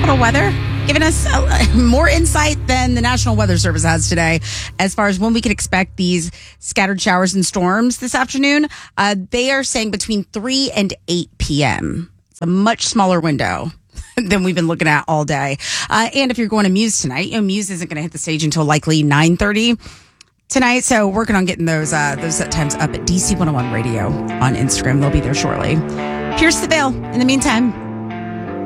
Capital Weather giving us more insight than the National Weather Service has today as far as when we can expect these scattered showers and storms this afternoon. They are saying between 3 and 8 p.m. It's a much smaller window than we've been looking at all day. And if you're going to Muse tonight, Muse isn't going to hit the stage until likely 9:30 tonight. So working on getting those set times up at DC 101 Radio on Instagram. They'll be there shortly. Pierce the veil. In the meantime,